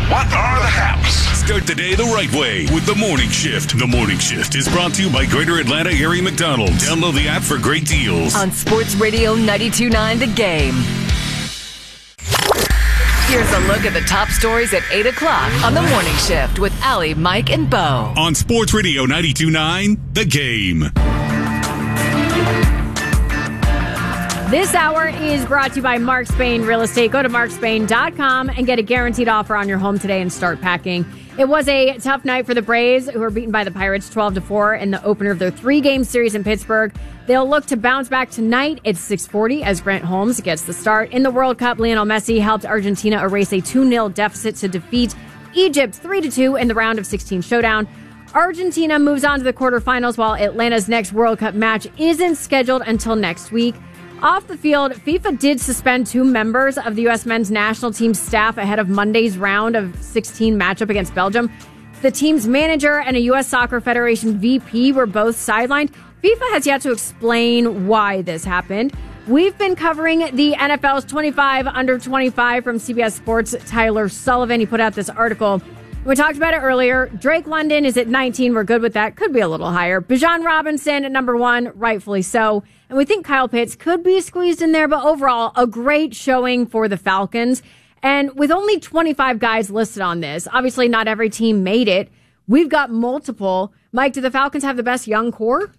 What are the haps? Start the day the right way with The Morning Shift. The Morning Shift is brought to you by Greater Atlanta Area McDonald's. Download the app for great deals. On Sports Radio 92.9 The Game. Here's a look at the top stories at 8 o'clock on The Morning Shift with Allie, Mike, and Bo. On Sports Radio 92.9 The Game. This hour is brought to you by Mark Spain Real Estate. Go to markspain.com and get a guaranteed offer on your home today and start packing. It was a tough night for the Braves, who were beaten by the Pirates 12-4 in the opener of their 3-game series in Pittsburgh. They'll look to bounce back tonight at 6:40 as Grant Holmes gets the start. In the World Cup, Lionel Messi helped Argentina erase a 2-0 deficit to defeat Egypt 3-2 in the round of 16 showdown. Argentina moves on to the quarterfinals, while Atlanta's next World Cup match isn't scheduled until next week. Off the field, FIFA did suspend 2 members of the U.S. men's national team staff ahead of Monday's round of 16 matchup against Belgium. The team's manager and a U.S. Soccer Federation VP were both sidelined. FIFA has yet to explain why this happened. We've been covering the NFL's 25 under 25 from CBS Sports' Tyler Sullivan. He put out this article. We talked about it earlier. Drake London is at 19. We're good with that. Could be a little higher. Bijan Robinson at number 1, rightfully so. And we think Kyle Pitts could be squeezed in there, but overall, a great showing for the Falcons. And with only 25 guys listed on this, obviously not every team made it. We've got multiple. Mike, do the Falcons have the best young core?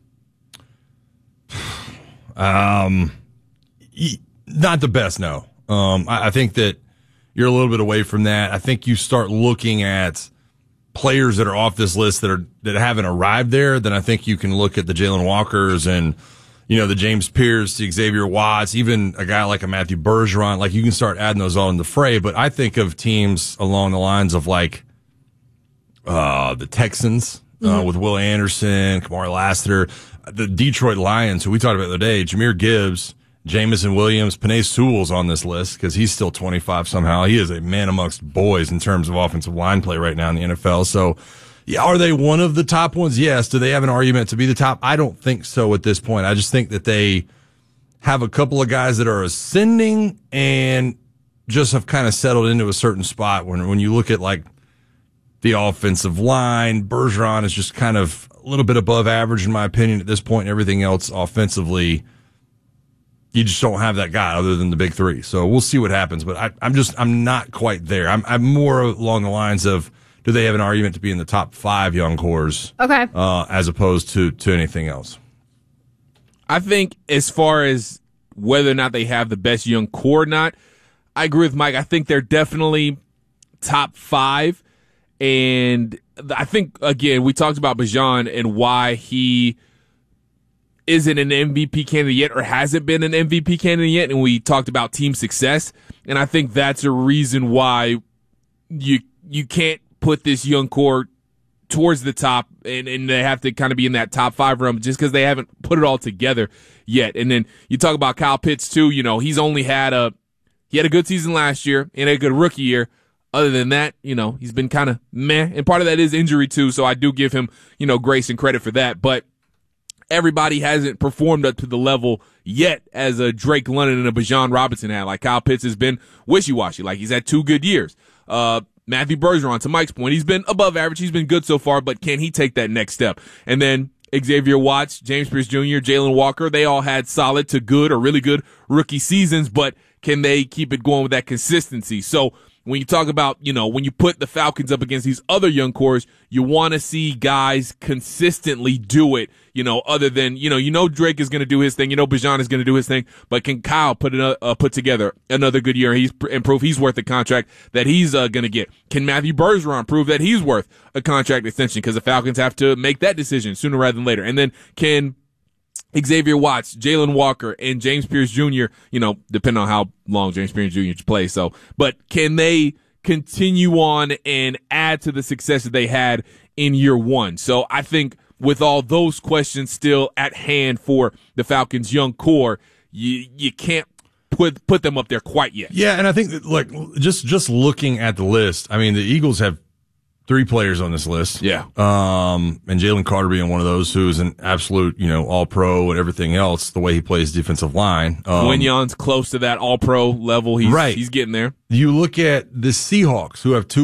Not the best, no. I think that you're a little bit away from that. I think you start looking at players that are off this list that haven't arrived there. Then I think you can look at the Jalen Walkers and, the James Pierce, the Xavier Watts, even a guy like a Matthew Bergeron. Like, you can start adding those all in the fray. But I think of teams along the lines of like the Texans with Will Anderson, Kamari Lassiter, the Detroit Lions, who we talked about the other day, Jahmyr Gibbs, Jamison Williams, Penei Sewell's on this list because he's still 25 somehow. He is a man amongst boys in terms of offensive line play right now in the NFL. So, yeah, are they one of the top ones? Yes. Do they have an argument to be the top? I don't think so at this point. I just think that they have a couple of guys that are ascending and just have kind of settled into a certain spot. When you look at like the offensive line, Bergeron is just kind of a little bit above average in my opinion at this point. And everything else offensively, you just don't have that guy other than the big 3. So we'll see what happens. But I'm not quite there. I'm more along the lines of, do they have an argument to be in the top 5 young cores? Okay. As opposed to anything else. I think as far as whether or not they have the best young core or not, I agree with Mike. I think they're definitely top 5. And I think, again, we talked about Bijan and why he isn't an MVP candidate yet or hasn't been an MVP candidate yet, and we talked about team success. And I think that's a reason why you can't put this young core towards the top, and they have to kind of be in that top 5 realm just because they haven't put it all together yet. And then you talk about Kyle Pitts too. He's only had a good season last year and a good rookie year. Other than that, he's been kind of meh, and part of that is injury too. So I do give him, grace and credit for that. But everybody hasn't performed up to the level yet as a Drake London and a Bijan Robinson had. Like, Kyle Pitts has been wishy-washy. Like, he's had 2 good years. Matthew Bergeron, to Mike's point, he's been above average. He's been good so far, but can he take that next step? And then Xavier Watts, James Pierce Jr., Jalen Walker, they all had solid to good or really good rookie seasons, but can they keep it going with that consistency? So when you talk about, when you put the Falcons up against these other young cores, you want to see guys consistently do it, other than, Drake is going to do his thing, Bijan is going to do his thing, but can Kyle put together another good year and prove he's worth the contract that he's going to get? Can Matthew Bergeron prove that he's worth a contract extension? Because the Falcons have to make that decision sooner rather than later. And then can Xavier Watts, Jalen Walker, and James Pierce Jr., depending on how long James Pierce Jr. plays. But can they continue on and add to the success that they had in year 1? So I think with all those questions still at hand for the Falcons' young core, you can't put them up there quite yet. Yeah, and I think that, just looking at the list, I mean, the Eagles have 3 players on this list. Yeah. And Jalen Carter being one of those who's an absolute, all-pro and everything else, the way he plays defensive line. Winyon's close to that all-pro level. He's getting there. You look at the Seahawks, who have 2